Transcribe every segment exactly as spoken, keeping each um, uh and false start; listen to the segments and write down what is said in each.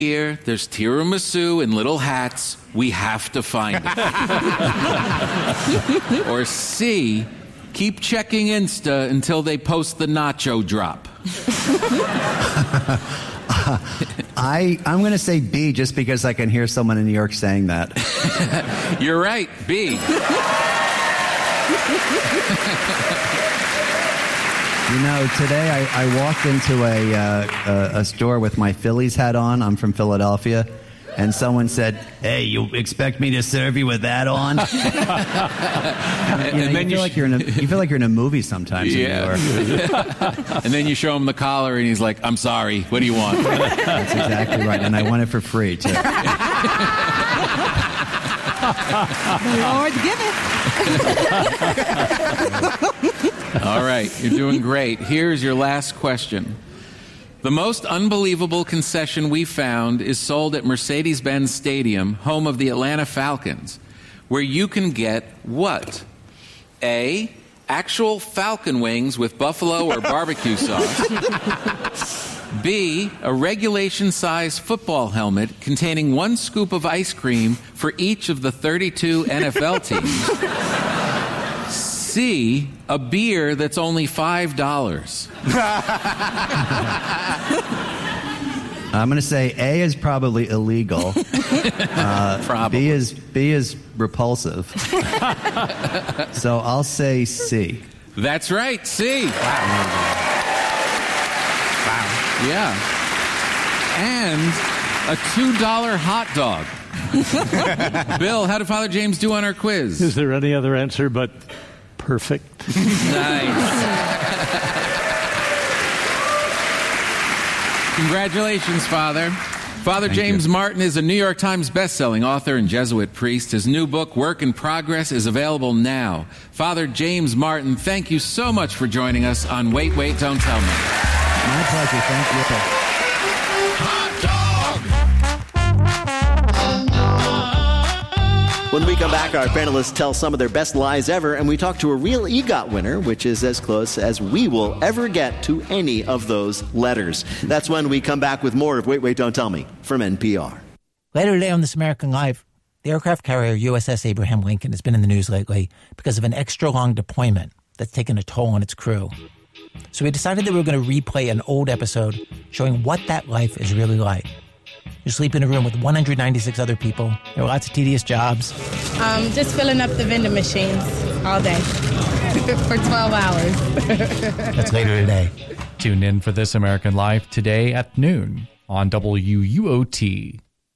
Here, there's tiramisu in little hats. We have to find it. Or C, keep checking Insta until they post the nacho drop. uh, I, I'm going to say B just because I can hear someone in New York saying that. You're right, B. You know, today I, I walked into a, uh, a, a store with my Phillies hat on. I'm from Philadelphia. And someone said, "Hey, you expect me to serve you with that on?" and, you, know, and then you feel you like you're in a you feel like you're in a movie sometimes. Yeah. In New York. And then you show him the collar, and he's like, "I'm sorry. What do you want?" That's exactly right, and I want it for free too. The Lord give it. All right, you're doing great. Here's your last question. The most unbelievable concession we found is sold at Mercedes-Benz Stadium, home of the Atlanta Falcons, where you can get what? A, actual falcon wings with buffalo or barbecue sauce. B, a regulation-size football helmet containing one scoop of ice cream for each of the thirty-two N F L teams. C, a beer that's only five dollars. I'm going to say A is probably illegal. Uh, probably. B is B is repulsive. So I'll say C. That's right, C. Wow. Wow. Yeah. And a two dollar hot dog. Bill, how did Father James do on our quiz? Is there any other answer but perfect? Nice. Congratulations, Father. Father Thank James you. Martin is a New York Times bestselling author and Jesuit priest. His new book, Work in Progress, is available now. Father James Martin, thank you so much for joining us on Wait, Wait, Don't Tell Me. My pleasure. Thank you. When we come back, our panelists tell some of their best lies ever, and we talk to a real EGOT winner, which is as close as we will ever get to any of those letters. That's when we come back with more of Wait, Wait, Don't Tell Me from N P R. Later today on This American Life, the aircraft carrier U S S Abraham Lincoln has been in the news lately because of an extra-long deployment that's taken a toll on its crew. So we decided that we were going to replay an old episode showing what that life is really like. You sleep in a room with one hundred ninety-six other people. There are lots of tedious jobs. Um, just filling up the vending machines all day for twelve hours. That's later today. Tune in for This American Life today at noon on W U O T.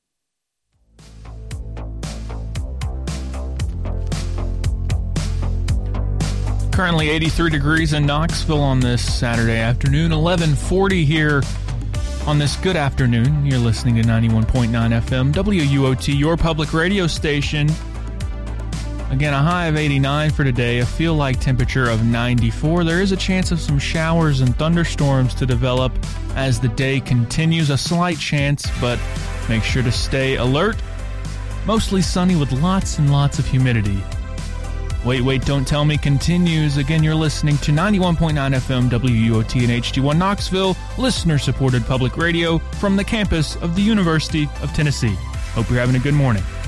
Currently eighty-three degrees in Knoxville on this Saturday afternoon, eleven forty here on this good afternoon. You're listening to ninety-one point nine F M, W U O T, your public radio station. Again, a high of eighty-nine for today, a feel-like temperature of ninety-four. There is a chance of some showers and thunderstorms to develop as the day continues. A slight chance, but make sure to stay alert. Mostly sunny with lots and lots of humidity. Wait, Wait, Don't Tell Me continues. Again, you're listening to ninety-one point nine F M, W U O T and H D one Knoxville, listener-supported public radio from the campus of the University of Tennessee. Hope you're having a good morning.